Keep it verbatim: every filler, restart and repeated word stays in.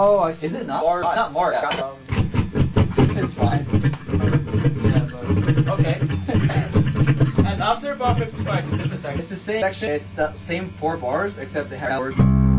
Oh, I see. Is it not? Bar- Not Mark. Um, It's fine. yeah, but okay. And after bar fifty-five, it's a different section. It's the same section. It's the same four bars, except they have words.